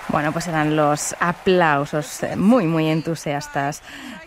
Bueno, pues eran los aplausos muy, muy entusiastas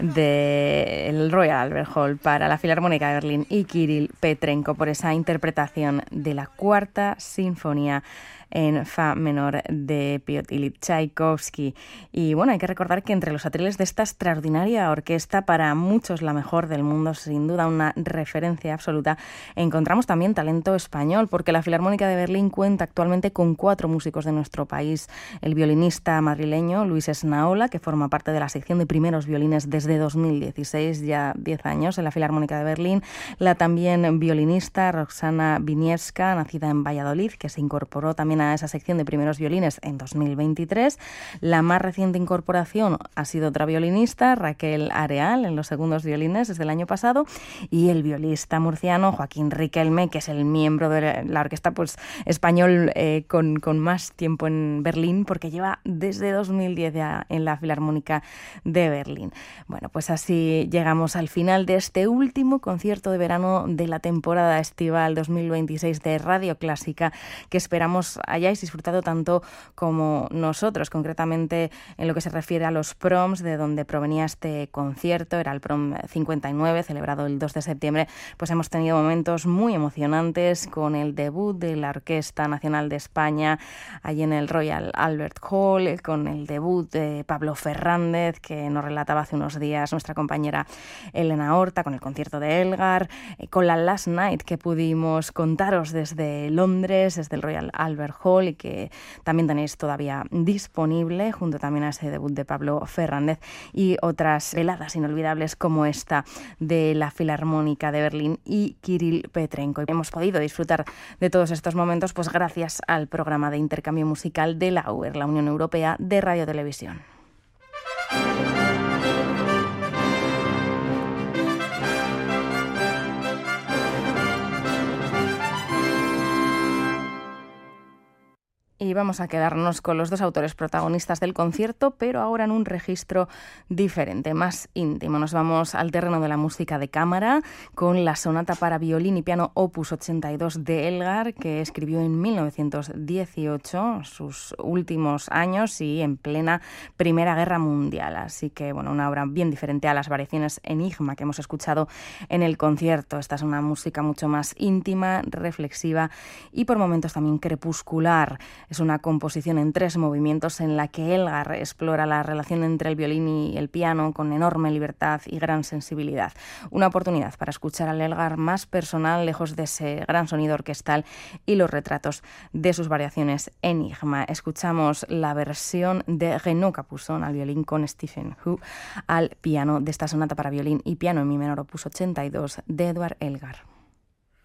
del Royal Albert Hall para la Filarmónica de Berlín y Kirill Petrenko por esa interpretación de la Cuarta Sinfonía en fa menor de Piotr Ilyich Tchaikovsky. Y bueno, hay que recordar que entre los atriles de esta extraordinaria orquesta, para muchos la mejor del mundo, sin duda una referencia absoluta, encontramos también talento español, porque la Filarmónica de Berlín cuenta actualmente con 4 músicos de nuestro país: el violinista madrileño Luis Esnaola, que forma parte de la sección de primeros violines desde 2016, ya 10 años en la Filarmónica de Berlín; la también violinista Roxana Wieniawska, nacida en Valladolid, que se incorporó también a esa sección de primeros violines en 2023. La más reciente incorporación ha sido otra violinista, Raquel Areal, en los segundos violines desde el año pasado; y el violista murciano Joaquín Riquelme, que es el miembro de la orquesta pues español con más tiempo en Berlín, porque lleva desde 2010 ya en la Filarmónica de Berlín. Bueno, pues así llegamos al final de este último concierto de verano de la temporada estival 2026 de Radio Clásica, que esperamos hayáis disfrutado tanto como nosotros, concretamente en lo que se refiere a los proms, de donde provenía este concierto. Era el prom 59, celebrado el 2 de septiembre. Pues hemos tenido momentos muy emocionantes con el debut de la Orquesta Nacional de España allí en el Royal Albert Hall, con el debut de Pablo Fernández, que nos relataba hace unos días nuestra compañera Elena Horta, con el concierto de Elgar, con la Last Night que pudimos contaros desde Londres, desde el Royal Albert Hall, y que también tenéis todavía disponible, junto también a ese debut de Pablo Fernández, y otras veladas inolvidables como esta de la Filarmónica de Berlín y Kirill Petrenko. Hemos podido disfrutar de todos estos momentos pues gracias al programa de intercambio musical de la UER, la Unión Europea de Radio Televisión. Y vamos a quedarnos con los dos autores protagonistas del concierto, pero ahora en un registro diferente, más íntimo. Nos vamos al terreno de la música de cámara con la sonata para violín y piano opus 82 de Elgar, que escribió en 1918, sus últimos años y en plena Primera Guerra Mundial. Así que, bueno, una obra bien diferente a las variaciones Enigma que hemos escuchado en el concierto. Esta es una música mucho más íntima, reflexiva y por momentos también crepuscular. Es una composición en 3 movimientos en la que Elgar explora la relación entre el violín y el piano con enorme libertad y gran sensibilidad. Una oportunidad para escuchar al Elgar más personal, lejos de ese gran sonido orquestal y los retratos de sus variaciones Enigma. Escuchamos la versión de Renaud Capuçon al violín con Stephen Hu al piano de esta sonata para violín y piano en mi menor opus 82 de Edward Elgar.